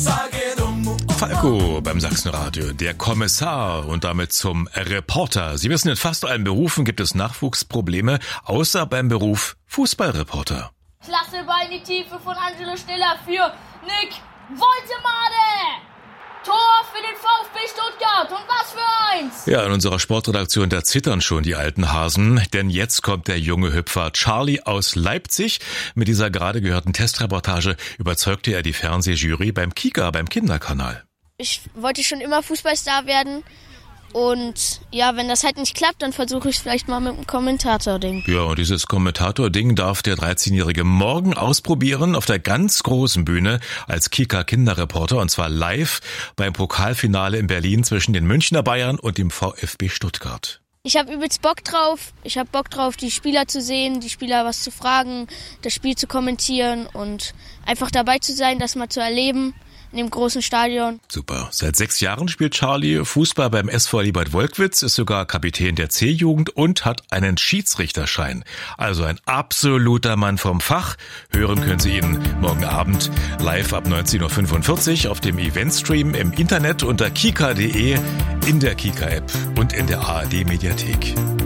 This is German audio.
Falco beim Sachsenradio, der Kommissar und damit zum Reporter. Sie wissen, in fast allen Berufen gibt es Nachwuchsprobleme, außer beim Beruf Fußballreporter. Klasse Ball in die Tiefe von Angelo Stiller für Nick Woltemade. Tor für den VfB Stuttgart und was für eins! Ja, in unserer Sportredaktion, da zittern schon die alten Hasen, denn jetzt kommt der junge Hüpfer Charlie aus Leipzig. Mit dieser gerade gehörten Testreportage überzeugte er die Fernsehjury beim Kika, beim Kinderkanal. Ich wollte schon immer Fußballstar werden und ja, wenn das halt nicht klappt, dann versuche ich es vielleicht mal mit einem Kommentator-Ding. Ja, und dieses Kommentator-Ding darf der 13-Jährige morgen ausprobieren auf der ganz großen Bühne als Kika-Kinderreporter und zwar live beim Pokalfinale in Berlin zwischen den Münchner Bayern und dem VfB Stuttgart. Ich habe übelst Bock drauf. Ich habe Bock drauf, die Spieler zu sehen, die Spieler was zu fragen, das Spiel zu kommentieren und einfach dabei zu sein, das mal zu erleben. In dem großen Stadion. Super. Seit 6 Jahren spielt Charlie Fußball beim SV Liebert-Wolkwitz, ist sogar Kapitän der C-Jugend und hat einen Schiedsrichterschein. Also ein absoluter Mann vom Fach. Hören können Sie ihn morgen Abend live ab 19.45 Uhr auf dem Eventstream im Internet unter kika.de, in der Kika-App und in der ARD-Mediathek.